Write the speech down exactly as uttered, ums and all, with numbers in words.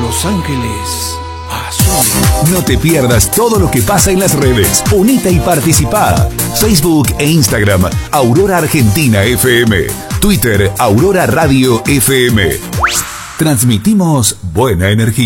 Los Ángeles Azules. No te pierdas todo lo que pasa en las redes. Unite y participa. Facebook e Instagram, Aurora Argentina F M. Twitter, Aurora Radio F M. Transmitimos buena energía.